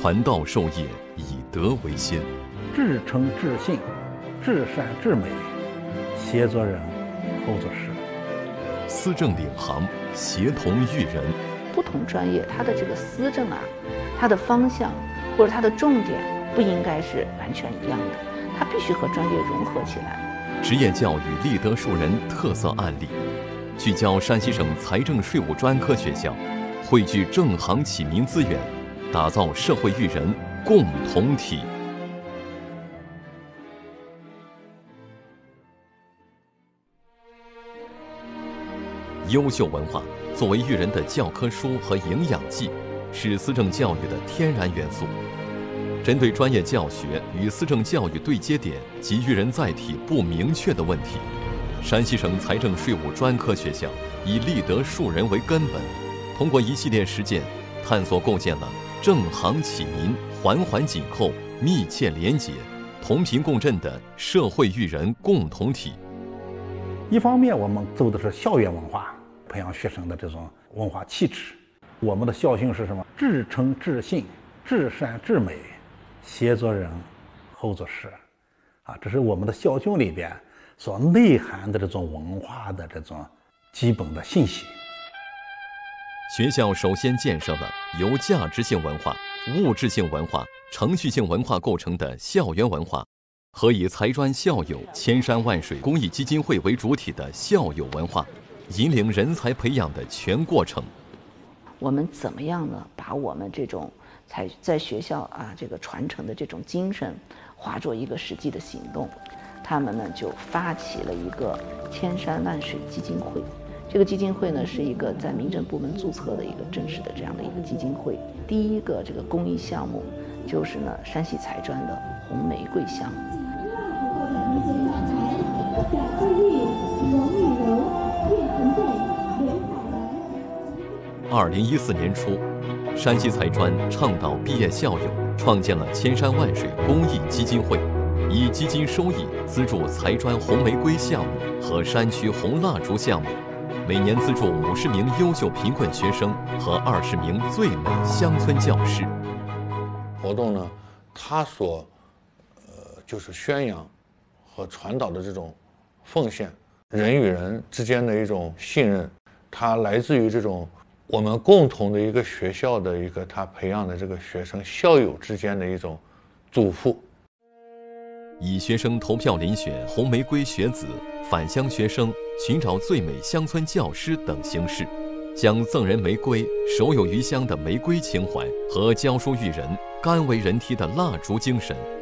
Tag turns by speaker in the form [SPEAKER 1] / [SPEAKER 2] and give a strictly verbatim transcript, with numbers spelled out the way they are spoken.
[SPEAKER 1] 传道授业，以德为先，
[SPEAKER 2] 至诚至信，至善至美，协作人，后做事。
[SPEAKER 1] 思政领航，协同育人。
[SPEAKER 3] 不同专业它的这个思政啊，它的方向或者它的重点不应该是完全一样的，它必须和专业融合起来。
[SPEAKER 1] 职业教育立德树人特色案例，聚焦山西省财政税务专科学校，汇聚正行启民资源，打造社会育人共同体。优秀文化作为育人的教科书和营养剂，是思政教育的天然元素。针对专业教学与思政教育对接点及育人载体不明确的问题，山西省财政税务专科学校以立德树人为根本，通过一系列实践，探索构建了正行启民、环环紧扣、密切连结、同频共振的社会育人共同体。
[SPEAKER 2] 一方面，我们走的是校园文化，培养学生的这种文化气质。我们的校训是什么？至诚至信，至善至美，协作人，后做事。啊，这是我们的校训里边所内涵的这种文化的这种基本的信息。
[SPEAKER 1] 学校首先建设了由价值性文化、物质性文化、程序性文化构成的校园文化，和以财专校友千山万水公益基金会为主体的校友文化，引领人才培养的全过程。
[SPEAKER 3] 我们怎么样呢？把我们这种在在学校啊这个传承的这种精神，化作一个实际的行动。他们呢就发起了一个千山万水基金会。这个基金会呢是一个在民政部门注册的一个正式的这样的一个基金会。第一个这个公益项目就是呢山西财专的红玫瑰项目。
[SPEAKER 1] 二零一四年初，山西财专倡导毕业校友创建了千山万水公益基金会，以基金收益资助财专红玫瑰项目和山区红蜡烛项目，每年资助五十名优秀贫困学生和二十名最美乡村教师。
[SPEAKER 4] 活动呢，它所呃就是宣扬和传导的这种奉献，人与人之间的一种信任，它来自于这种我们共同的一个学校的一个他培养的这个学生校友之间的一种嘱咐。
[SPEAKER 1] 以学生投票遴选红玫瑰学子、返乡学生、寻找最美乡村教师等形式，将赠人玫瑰、手有余香的玫瑰情怀和教书育人、甘为人梯的蜡烛精神